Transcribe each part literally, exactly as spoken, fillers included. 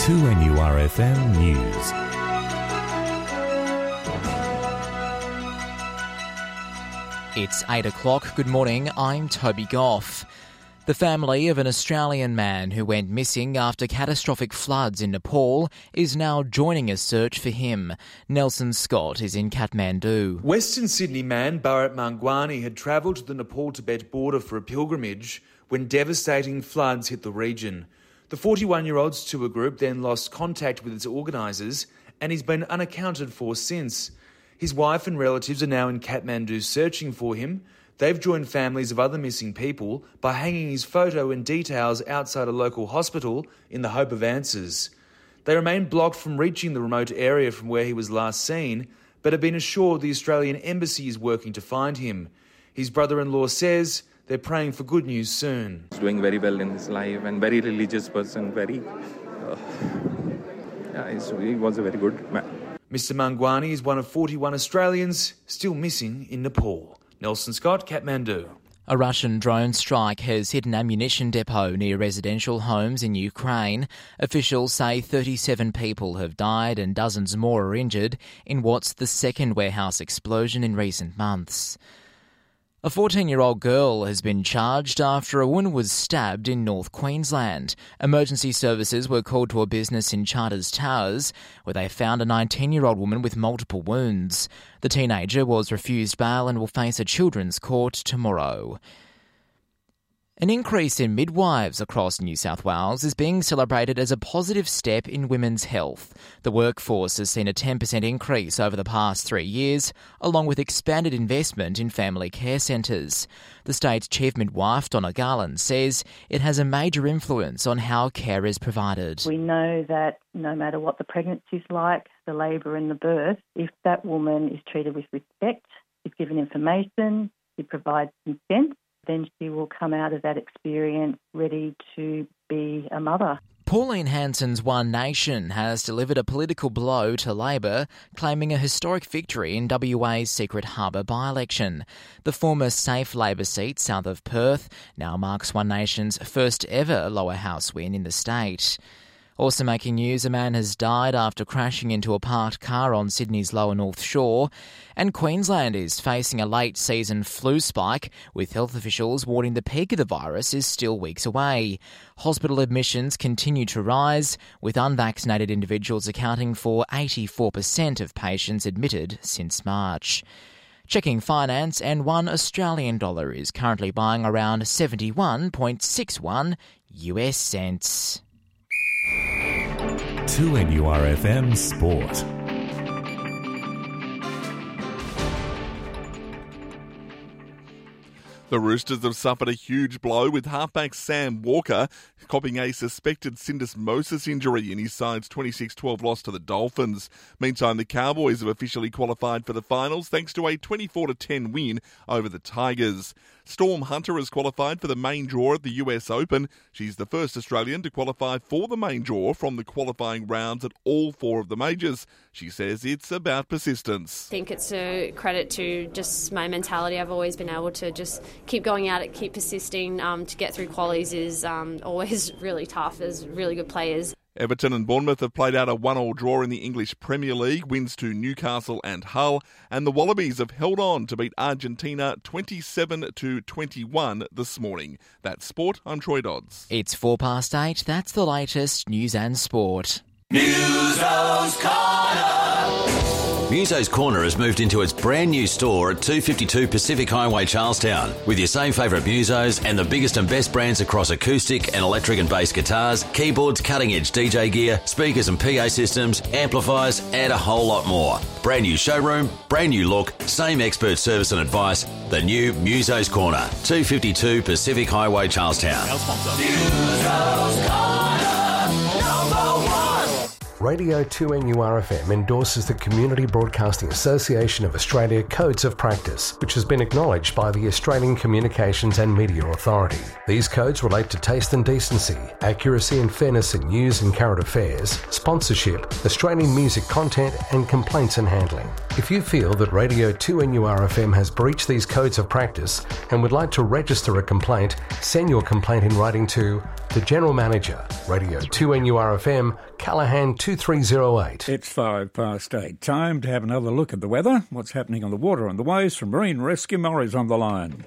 two N U R F M News. It's eight o'clock. Good morning, I'm Toby Goff. The family of an Australian man who went missing after catastrophic floods in Nepal is now joining a search for him. Nelson Scott is in Kathmandu. Western Sydney man Bharat Mangwani had travelled to the Nepal-Tibet border for a pilgrimage when devastating floods hit the region. The forty-one-year-old's tour group then lost contact with its organisers and he's been unaccounted for since. His wife and relatives are now in Kathmandu searching for him. They've joined families of other missing people by hanging his photo and details outside a local hospital in the hope of answers. They remain blocked from reaching the remote area from where he was last seen, but have been assured the Australian Embassy is working to find him. His brother-in-law says they're praying for good news soon. He's doing very well in his life and very religious person, very... Uh, yeah, he's, he was a very good man. Mister Mangwani is one of forty-one Australians still missing in Nepal. Nelson Scott, Kathmandu. A Russian drone strike has hit an ammunition depot near residential homes in Ukraine. Officials say thirty-seven people have died and dozens more are injured in what's the second warehouse explosion in recent months. A fourteen-year-old girl has been charged after a woman was stabbed in North Queensland. Emergency services were called to a business in Charters Towers where they found a nineteen-year-old woman with multiple wounds. The teenager was refused bail and will face a children's court tomorrow. An increase in midwives across New South Wales is being celebrated as a positive step in women's health. The workforce has seen a ten percent increase over the past three years, along with expanded investment in family care centres. The state's chief midwife, Donna Garland, says it has a major influence on how care is provided. We know that no matter what the pregnancy is like, the labour and the birth, if that woman is treated with respect, is given information, she provides consent, then she will come out of that experience ready to be a mother. Pauline Hanson's One Nation has delivered a political blow to Labor, claiming a historic victory in W A's Secret Harbour by-election. The former safe Labor seat south of Perth now marks One Nation's first ever lower house win in the state. Also making news, a man has died after crashing into a parked car on Sydney's lower North Shore. And Queensland is facing a late-season flu spike, with health officials warning the peak of the virus is still weeks away. Hospital admissions continue to rise, with unvaccinated individuals accounting for eighty-four percent of patients admitted since March. Checking finance, and one Australian dollar is currently buying around seventy-one point six one U S cents. two N U R F M Sport. The Roosters have suffered a huge blow with halfback Sam Walker copping a suspected syndesmosis injury in his side's twenty-six twelve loss to the Dolphins. Meantime, the Cowboys have officially qualified for the finals thanks to a twenty-four to ten win over the Tigers. Storm Hunter has qualified for the main draw at the U S Open. She's the first Australian to qualify for the main draw from the qualifying rounds at all four of the majors. She says it's about persistence. I think it's a credit to just my mentality. I've always been able to just keep going at it, keep persisting. Um, to get through qualies is um, always really tough. There's really good players. Everton and Bournemouth have played out a one-all draw in the English Premier League, wins to Newcastle and Hull, and the Wallabies have held on to beat Argentina twenty-seven to twenty-one this morning. That's sport. I'm Troy Dodds. It's four past eight. That's the latest news and sport. Muso's Corner. Muso's Corner has moved into its brand new store at two fifty-two Pacific Highway, Charlestown, with your same favourite Musos and the biggest and best brands across acoustic and electric and bass guitars, keyboards, cutting-edge D J gear, speakers and P A systems, amplifiers, and a whole lot more. Brand new showroom, brand new look, same expert service and advice. The new Muso's Corner, two fifty-two Pacific Highway, Charlestown. Our sponsor. Muso's Corner, number one. Radio two N U R F M endorses the Community Broadcasting Association of Australia Codes of Practice, which has been acknowledged by the Australian Communications and Media Authority. These codes relate to taste and decency, accuracy and fairness in news and current affairs, sponsorship, Australian music content, and complaints and handling. If you feel that Radio two N U R F M has breached these codes of practice and would like to register a complaint, send your complaint in writing to to General Manager, Radio two N U R F M, Callaghan two three zero eight. It's five past eight. Time to have another look at the weather. What's happening on the water and the waves from Marine Rescue. Murray's on the line.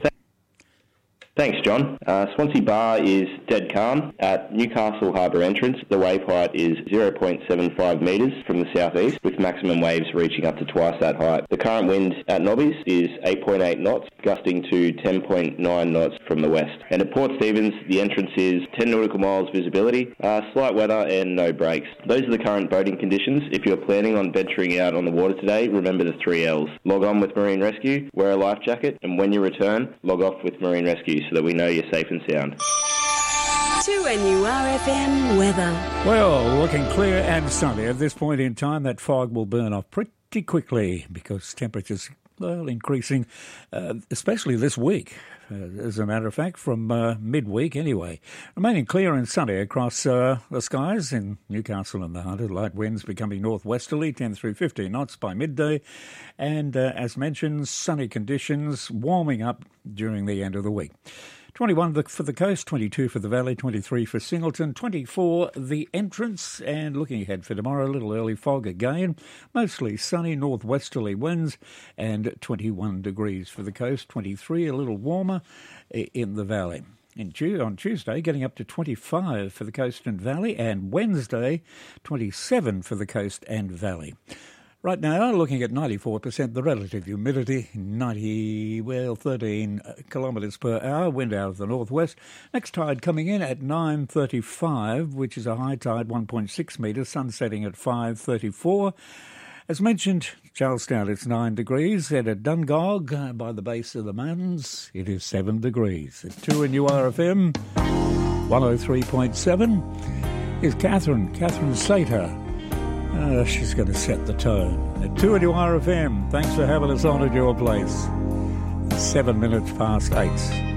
Thanks, John. Uh, Swansea Bar is dead calm. At Newcastle Harbour entrance, the wave height is zero point seven five metres from the southeast, with maximum waves reaching up to twice that height. The current wind at Nobbies is eight point eight knots, gusting to ten point nine knots from the west. And at Port Stephens, the entrance is ten nautical miles visibility, uh, slight weather and no breaks. Those are the current boating conditions. If you're planning on venturing out on the water today, remember the three L's. Log on with Marine Rescue, wear a life jacket, and when you return, log off with Marine Rescue so that we know you're safe and sound. two N U R F M weather. Well, looking clear and sunny. At this point in time, that fog will burn off pretty quickly because temperatures, well, increasing, uh, especially this week. Uh, as a matter of fact, from uh, midweek anyway. Remaining clear and sunny across uh, the skies in Newcastle and the Hunter. Light winds becoming northwesterly, ten through fifteen knots by midday. And uh, as mentioned, sunny conditions warming up during the end of the week. twenty-one for the coast, twenty-two for the valley, twenty-three for Singleton, twenty-four the entrance, and looking ahead for tomorrow, a little early fog again, mostly sunny northwesterly winds, and twenty-one degrees for the coast, twenty-three, a little warmer in the valley. In, on Tuesday, getting up to twenty-five for the coast and valley, and Wednesday, twenty-seven for the coast and valley. Right now, looking at ninety-four percent, the relative humidity, ninety, well, thirteen kilometres per hour, wind out of the northwest. Next tide coming in at nine thirty-five, which is a high tide, one point six metres, sun setting at five thirty-four. As mentioned, Charlestown, it's nine degrees, and at Dungog, uh, by the base of the mountains, it is seven degrees. At two N U R F M, one oh three point seven, is Catherine, Catherine Slater. Uh, she's going to set the tone. At two N U R F M, thanks for having us on at your place. Seven minutes past eight.